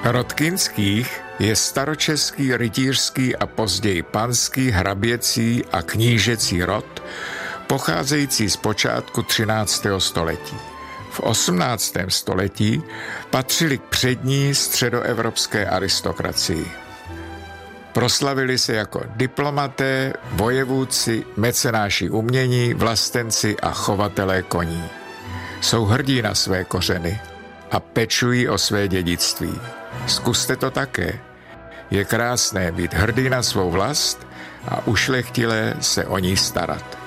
Rod Kinských je staročeský rytířský a později panský, hraběcí a knížecí rod, pocházející z počátku 13. století. V 18. století patřili k přední středoevropské aristokracii. Proslavili se jako diplomaté, vojevůdci, mecenáši umění, vlastenci a chovatelé koní. Jsou hrdí na své kořeny a pečují o své dědictví. Zkuste to také. Je krásné být hrdý na svou vlast a ušlechtilé se o ní starat.